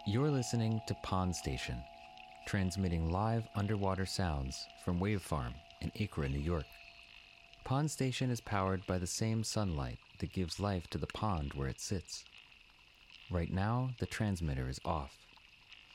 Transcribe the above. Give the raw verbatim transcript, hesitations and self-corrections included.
You're listening to Pond Station, transmitting live underwater sounds from Wave Farm in Acra, New York. Pond Station is powered by the same sunlight that gives life to the pond where it sits. Right now, the transmitter is off.